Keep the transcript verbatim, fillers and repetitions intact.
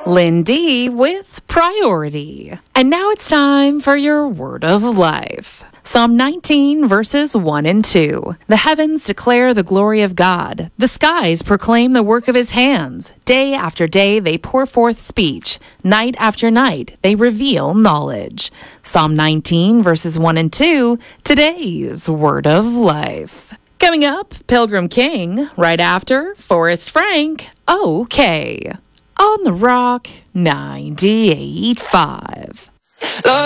Lindy with Priority. And now it's time for your word of life. Psalm nineteen, verses one and two. The heavens declare the glory of God. The skies proclaim the work of his hands. Day after day they pour forth speech. Night after night they reveal knowledge. Psalm nineteen, verses one and two, today's word of life. Coming up, Pilgrim King, right after Forrest Frank, okay. On the Rock ninety-eight point five.